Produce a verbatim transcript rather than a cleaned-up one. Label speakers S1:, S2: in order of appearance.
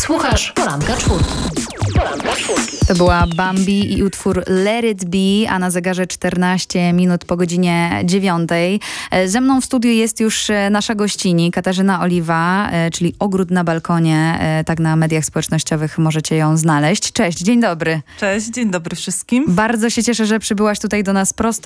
S1: Słuchasz Poranka Czwórki. Poranka Czwórki.
S2: To była Bambi i utwór Let It Be, a na zegarze czternaście minut po godzinie dziewiątej. Ze mną w studiu jest już nasza gościni, Katarzyna Oliwa, czyli Ogród na balkonie. Tak na mediach społecznościowych możecie ją znaleźć. Cześć, dzień dobry.
S3: Cześć, dzień dobry wszystkim.
S2: Bardzo się cieszę, że przybyłaś tutaj do nas prosto